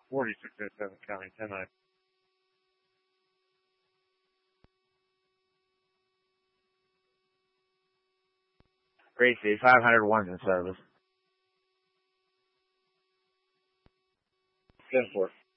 4607 County 10-9. Gracie, 501's in service. 10-4.